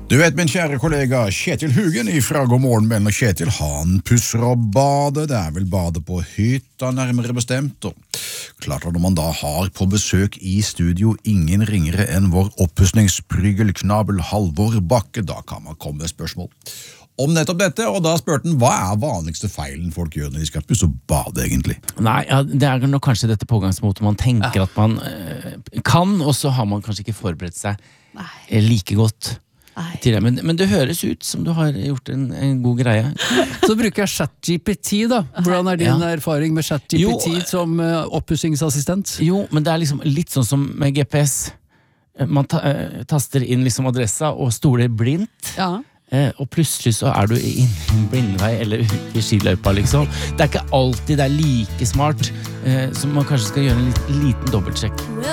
Du vet min kjære kollega Kjetil Hugen ifra God morgen, men Kjetil han pusser og bader, det vel badet på hytta nærmere bestemt, og klart at når man da har på besøk i studio ingen ringere enn vår oppussningsprygelknabel Halvor Bakke, da kan man komme med spørsmål om nettopp dette, og da spurte han, hva vanligste feilen folk gjør når de skal pusse og bade egentlig? Nei, ja, det nok kanskje dette pågangsmotet man tenker at man kan, og så har man kanskje ikke forberedt seg like godt. Til det. Men det høres ut som du har gjort en god greie. Så bruker jeg ChatGPT da. Hvordan din erfaring med ChatGPT som oppussingsassistent? Jo, men det liksom litt sånn som med GPS. Man taster inn liksom adressa og stoler blindt. Ja. Og plutselig så du i en blindvei eller i skiløypa liksom. Det ikke alltid det like smart, så man kanskje skal gjøre en liten dobbeltsjekk.